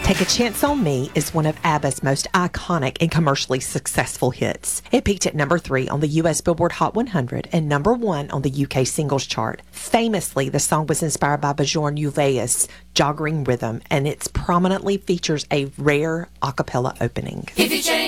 Take a Chance on Me is one of ABBA's most iconic and commercially successful hits. It peaked at number 3 on the US Billboard Hot 100 and number 1 on the UK singles chart. Famously, the song was inspired by Bjorn Ulvaeus' jogging rhythm, and it prominently features a rare a cappella opening.